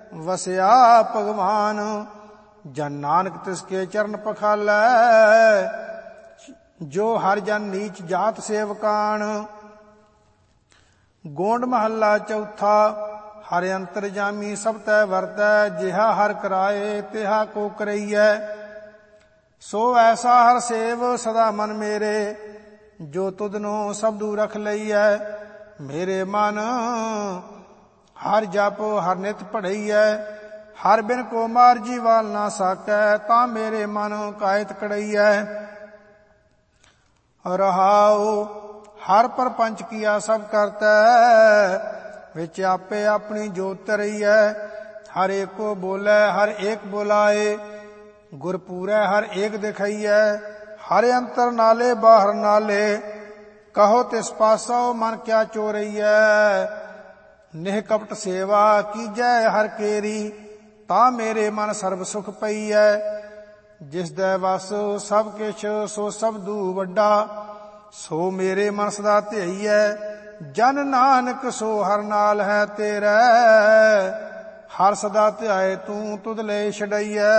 वसया भगवान। जन नानक तिसके चरण पखालै, जो हर जन नीच जात सेवकान। गोंड महला चौथा। हर अंतर जामी सब तै वरतै, जिहा हर कराए तिहा को करैयै। सो ऐसा हर सेव सदा मन मेरे, जो तुधनो सबदू रख लईयै। मेरे मन हर जप हर नित पढ़ईयै, हर बिन को मार जीवाल ना साकै, तां मेरे मन कायत कड़ईयै। रहाओ हर परपंच किया सब करतै, विच आपे अपनी जोत तरईयै। हर एक को बोलै हर एक बुलाए, गुर पूरै हर एक दिखईयै। हर अंतर नाले बाहर नाले, कहो तिस पासो मन क्या चोरईयै। निह कपट सेवा कीजै हर केरी, ता मेरे मन सर्व सुख पईयै। जिस दै वस सब किछ सो सबदू वड्डा, सो मेरे मन सदा ध्यईयै। जन नानक सो हर नाल है तेरै, हर सदा ध्याए तू तुध ले छड़ईयै।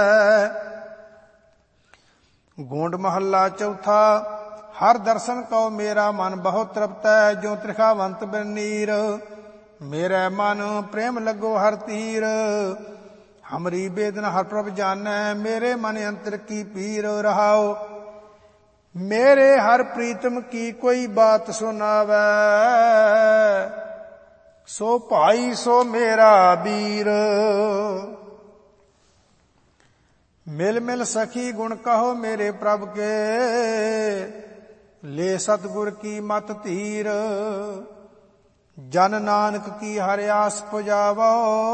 गोंड महला चौथा। हर दर्शन को मेरा मन बहुत तृप्तै, जो त्रिखावंत बिरनीर। मेरे मन प्रेम लगो हर तीर, हमरी बेदन हर प्रभ जानै। मेरे मन अंतर की पीर। रहाओ मेरे हर प्रीतम की कोई बात सुनावै, सो भाई सो मेरा वीर। मिल मिल सखी गुण कहो मेरे प्रभ के, ले सतगुर की मत धीर। जन नानक की हर आस पुजावो,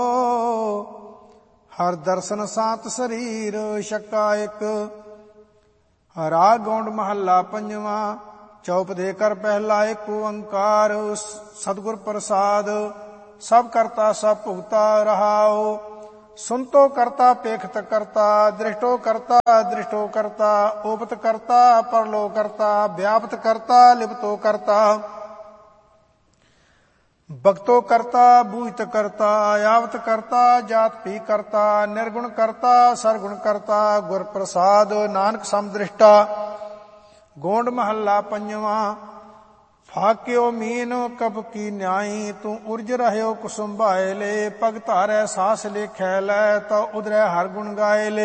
हर दर्शन सांत शरीर। छक्का एक। राग गौंड महला पंजवा। चौप दे कर पहला एक ओंकार, सतगुर प्रसाद। सब करता सब भुगता। रहाओ सुनतो करता पेखत करता, दृष्टो करता दृष्टो करता। ओपत करता परलो करता, व्यापत करता लिप्तो करता। भक्तो करता बूझत करता, यावत करता जात भी करता। निर्गुण करता सरगुण करता, गुर प्रसाद नानक समदृष्टा। गोंड महला पंजवा। फाक्यो मीन कब की न्याई, तू उर्ज रहयो कुसुम भाए ले। पग धारै सास लेखै लै, तो उधरै हर गुण गाए ले।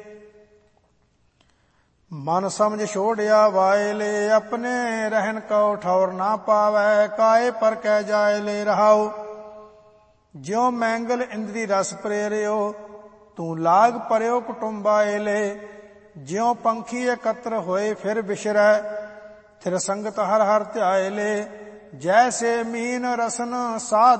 मन समझ छोड़िया वाए ले, अपने रहन को ठौर ना पावै। काए पर कै जाए ले। रहाओ ज्यों मैंगल इंद्री रस प्रेरियो, तू लाग परयो कुटुंबाए ले। ज्यों पंखी एकत्र होए फिर बिसरै, थिर संगत हर हर ध्याए ले। जैसे मीन रसन साध